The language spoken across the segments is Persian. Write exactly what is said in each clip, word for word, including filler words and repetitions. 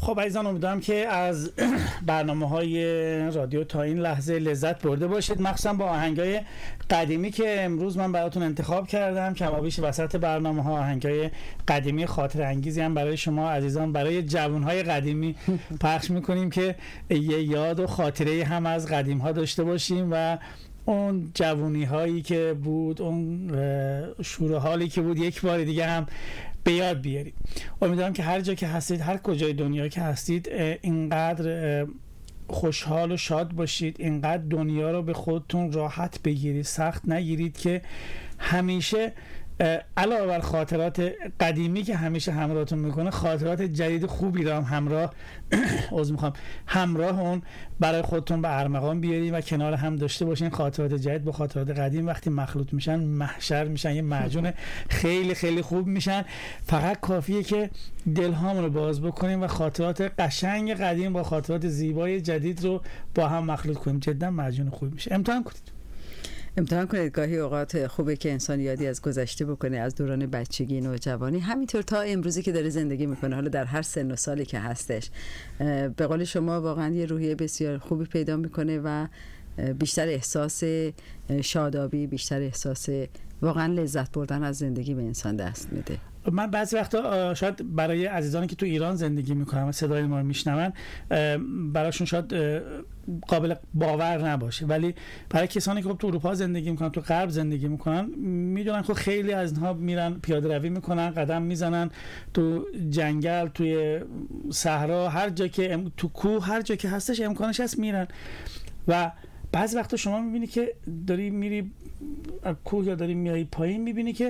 خب عزیزان، امیدوارم که از برنامه‌های رادیو تا این لحظه لذت برده باشید، مخصوصا با آهنگای قدیمی که امروز من براتون انتخاب کردم. کمابیش وسط برنامه‌ها آهنگای قدیمی خاطر انگیزی هم برای شما عزیزان، برای جوان‌های قدیمی پخش می‌کنیم که یه یاد و خاطره هم از قدیم‌ها داشته باشیم و اون جوونی هایی که بود، اون شور و حالی که بود یک بار دیگه هم به یاد بیارید. امیدوارم که هر جا که هستید، هر کجای دنیا که هستید، اینقدر خوشحال و شاد باشید، اینقدر دنیا رو به خودتون راحت بگیرید، سخت نگیرید که همیشه علاوه بر خاطرات قدیمی که همیشه همراهتون میکنه، خاطرات جدید خوبی رو هم همراه عذر میخوام همراه اون برای خودتون به ارمغان بیارید و کنار هم داشته باشین. خاطرات جدید با خاطرات قدیم وقتی مخلوط میشن محشر میشن، یه معجون خیلی خیلی خوب میشن. فقط کافیه که دلهامون رو باز بکنیم و خاطرات قشنگ قدیم با خاطرات زیبای جدید رو با هم مخلوط کنیم، جدا معجون خوب میشه. امتحان کنید. امتحان کنید. گاهی اوقات خوبه که انسان یادی از گذشته بکنه، از دوران بچگی، نوجوانی، همینطور تا امروزی که داره زندگی میکنه، حالا در هر سن و سالی که هستش. به قول شما واقعا یه روحیه بسیار خوبی پیدا میکنه و بیشتر احساس شادابی، بیشتر احساس واقعا لذت بردن از زندگی به انسان دست میده. من بعضی وقتا شاید برای عزیزانی که تو ایران زندگی میکنن و صدای ما رو میشنون براشون شاید قابل باور نباشه، ولی برای کسانی که تو اروپا زندگی میکنن، تو غرب زندگی میکنن، میدونن که خیلی از اینها میرن پیاده روی میکنن، قدم میزنن تو جنگل، توی صحرا، هر جا که تو کوه، هر جا که هستش امکانش هست میرن. و بعضی وقتا شما میبینی که داری میری کوه یا داری میای پایین، میبینی که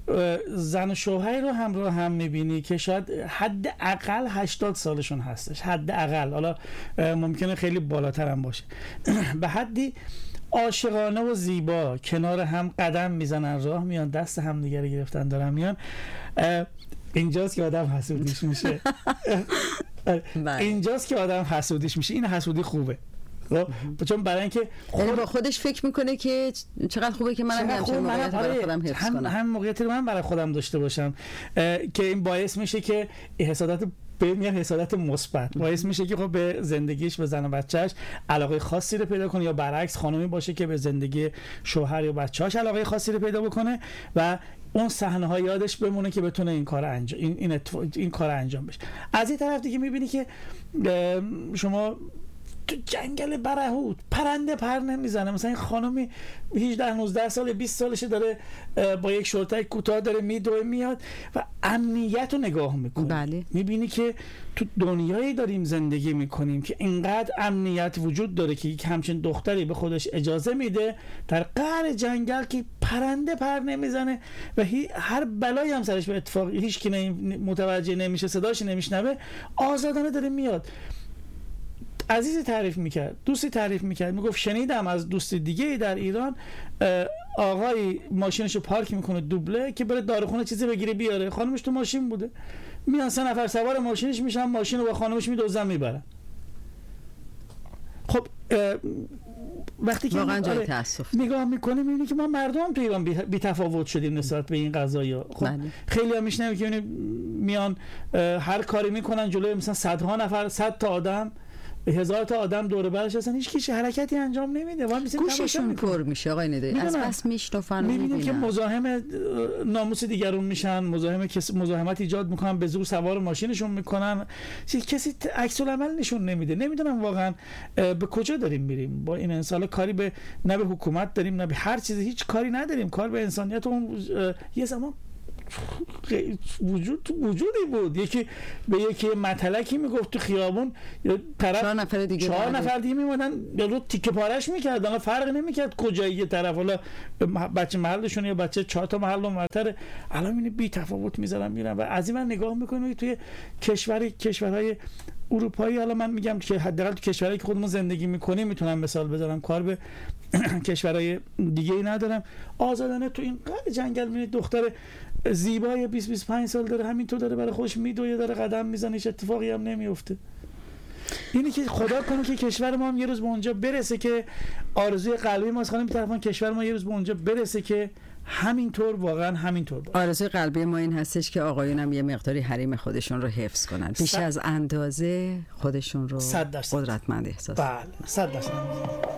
زن و شوهری رو همراه هم میبینی که شاید حد اقل هشتاد سالشون هستش، حد اقل، حالا ممکنه خیلی بالاتر هم باشه، به حدی عاشقانه و زیبا کنار هم قدم میزنن، راه میان، دست هم دیگه رو گرفتن دارن میان. اینجاست که آدم حسودیش میشه. اینجاست که آدم حسودیش میشه. این حسودی خوبه، چون برای اینکه خود با خودش فکر میکنه که چقدر خوبه که منم همچین موقعیت برای خودم حفظ کنم، هم موقعیتی رو من برای خودم داشته باشم، که این باعث میشه که حسادت به میاد، حسادت مثبت باعث میشه که خب به زندگیش، به زن و بچه‌اش علاقه خاصی رو پیدا کنه، یا برعکس خانمی باشه که به زندگی شوهر یا بچه‌اش علاقه خاصی رو پیدا بکنه و اون صحنه ها یادش بمونه که بتونه این کار انجام این این, این کار انجام بشه. از این طرف دیگه میبینی که شما تو جنگل برهوت پرنده پر نمیزنه، مثلا این خانمی هجده نوزده سال بیست سالشه داره با یک شورتک کوتاه داره میدوه میاد و امنیت رو نگاه میکنه. بله. میبینی که تو دنیایی داریم زندگی میکنیم که اینقدر امنیت وجود داره که یک همچین دختری به خودش اجازه میده در قعر جنگل که پرنده پر نمیزنه و هر بلایی هم سرش به اتفاق هیچ کی متوجه نمیشه، صداش نمیشنوه، آزادانه داره میاد. عزیزی تعریف میکرد، دوستی تعریف میکرد، میگفت شنیدم از دوستی دیگه در ایران آقای ماشینشو پارک میکنه دوبله که بره داروخونه چیزی بگیره بیاره، خانمش تو ماشین بوده، میان سه نفر سوار ماشینش میشن، ماشین رو با خانمش میدوزن میبرن. خب وقتی که واقعا جای تاسف نگاه میکنیم میبینی که ما مردم تو ایران بی, بی تفاوت شدیم نسبت به این قضایا. خب بله. خیلی هم میشنویم که میان هر کاری میکنن جلوی مثلا صدها نفر، صد تا آدم، هزار تا آدم دور برش هستن، هیچ کسی حرکتی انجام نمیده، گوششون پر میشه. آقای ندایی از بس میشنفن، میبینیم که مزاحم ناموس دیگرون میشن، مزاحم کس مزاحمت ایجاد میکنن، به زور سوار ماشینشون میکنن، کسی عکس العمل نشون نمیده. نمیدونم واقعا به کجا داریم میریم با این انسان. کاری به نه به حکومت داریم نه به هر چیزی، هیچ کاری نداریم، کار به انسانیت. اون یه زمان وجود وجودی بود، یکی به یکی متلکی میگفت تو خیابون، یا طرف چهار نفر دیگه چهار نفر دیگه میمدن یا رو تیکه پارش میکردن، حالا فرق نمیکرد کجایی یه طرف، حالا بچه محلشون یا بچه چهار تا محل اونورتره، الان این بی تفاوت میذارن میرن. و از این من نگاه میکنم توی کشوری کشورهای اروپایی، حالا من میگم که حداقل تو کشورهایی که خودمون زندگی میکنیم میتونم مثال بزنم، کار به کشورهای دیگه ای ندارم، آزادانه تو این قعر جنگل میبینید دختر زیبای بیست بیست و پنج سال داره همینطور داره برای خودش میدوه، داره قدم میزنه، هیچ اتفاقی هم نمیفته. اینی که خدا کنه که کشور ما هم یه روز به اونجا برسه که آرزوی قلبی ماست، خانم طرفان، کشور ما یه روز به اونجا برسه که همینطور واقعا همینطور باشه. آرزوی قلبی ما این هستش که آقایون هم یه مقداری حریم خودشون رو حفظ کنن، بیش صد... از اندازه خودشون رو قدرتمند احساس. بله صد درصد.